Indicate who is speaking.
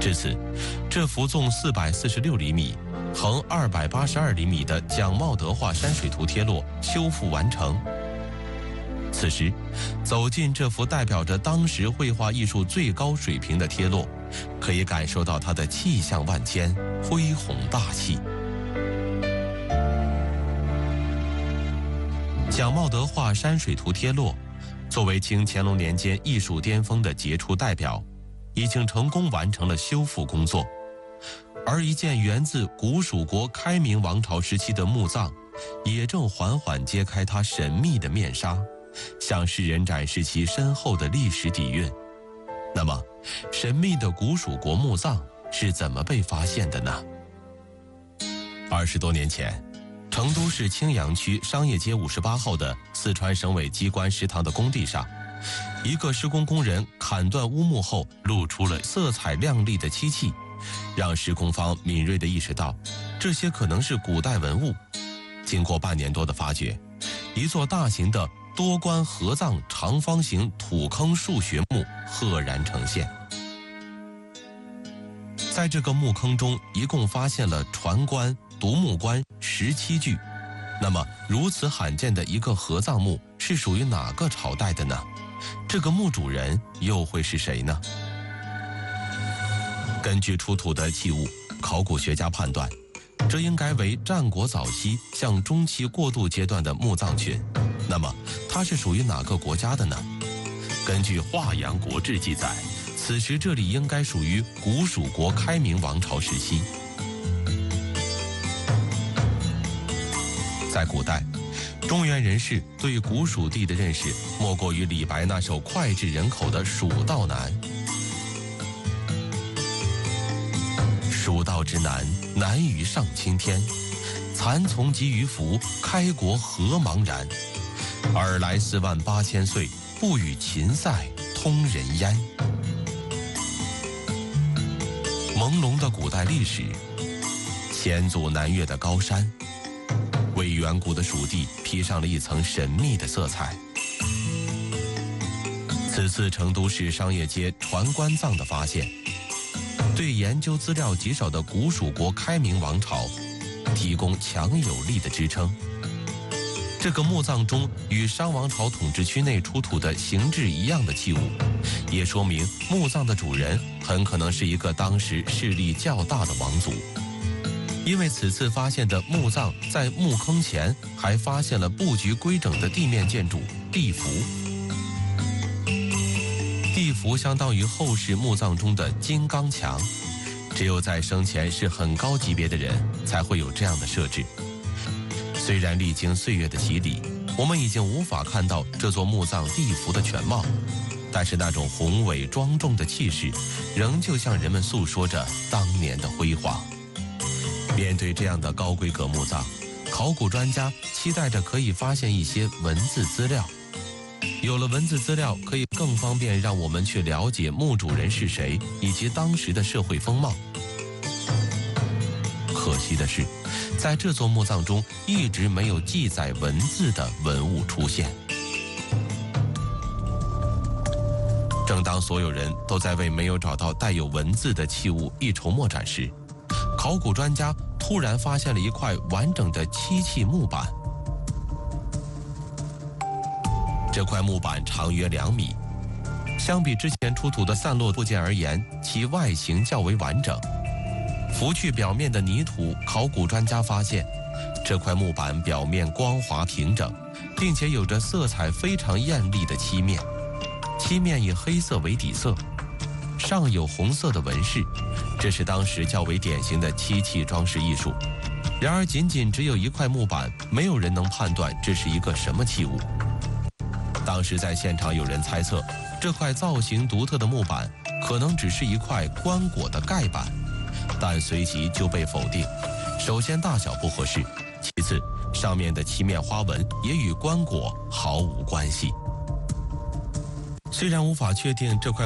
Speaker 1: 至此，这幅纵446厘米、横282厘米的蒋茂德画山水图贴落修复完成。此时，走进这幅代表着当时绘画艺术最高水平的贴落，可以感受到它的气象万千、恢宏大气。蒋茂德画山水图贴落，作为清乾隆年间艺术巅峰的杰出代表，已经成功完成了修复工作。而一件源自古蜀国开明王朝时期的墓葬，也正缓缓揭开它神秘的面纱，向世人展示其深厚的历史底蕴。那么，神秘的古蜀国墓葬是怎么被发现的呢？20多年前，成都市青羊区商业街58号的四川省委机关食堂的工地上，一个施工工人砍断乌木后，露出了色彩亮丽的漆器，让施工方敏锐地意识到，这些可能是古代文物。经过半年多的发掘，一座大型的多关合葬长方形土坑数学墓赫然呈现。在这个墓坑中，一共发现了船棺、独木棺17具。那么，如此罕见的一个合葬墓是属于哪个朝代的呢？这个墓主人又会是谁呢？根据出土的器物，考古学家判断，这应该为战国早期向中期过渡阶段的墓葬群。那么，它是属于哪个国家的呢？根据《华阳国志》记载，此时这里应该属于古蜀国开明王朝时期。在古代，中原人士对古蜀地的认识，莫过于李白那首脍炙人口的《蜀道难》。蜀道之难，难于上青天。蚕丛及鱼凫，开国何茫然。尔来48000岁，不与秦塞通人烟。朦胧的古代历史，险阻难越的高山，为远古的蜀地披上了一层神秘的色彩。此次成都市商业街船棺葬的发现，对研究资料极少的古蜀国开明王朝提供强有力的支撑。这个墓葬中与商王朝统治区内出土的形制一样的器物，也说明墓葬的主人很可能是一个当时势力较大的王族。因为此次发现的墓葬在墓坑前还发现了布局规整的地面建筑地符。地符相当于后世墓葬中的金刚墙，只有在生前是很高级别的人才会有这样的设置。虽然历经岁月的洗礼，我们已经无法看到这座墓葬地符的全貌，但是那种宏伟庄重的气势，仍旧向人们诉说着当年的辉煌。面对这样的高规格墓葬，考古专家期待着可以发现一些文字资料。有了文字资料，可以更方便让我们去了解墓主人是谁，以及当时的社会风貌。可惜的是，在这座墓葬中一直没有记载文字的文物出现。正当所有人都在为没有找到带有文字的器物一筹莫展时，考古专家突然发现了一块完整的漆器木板。这块木板长约2米，相比之前出土的散落部件而言，其外形较为完整。拂去表面的泥土，考古专家发现，这块木板表面光滑平整，并且有着色彩非常艳丽的漆面。漆面以黑色为底色，上有红色的纹饰，这是当时较为典型的漆器装饰艺术。然而，仅只有一块木板，没有人能判断这是一个什么器物。当时在现场有人猜测，这块造型独特的木板可能只是一块棺椁的盖板，但随即就被否定。首先大小不合适，其次上面的漆面花纹也与棺椁毫无关系。虽然无法确定这块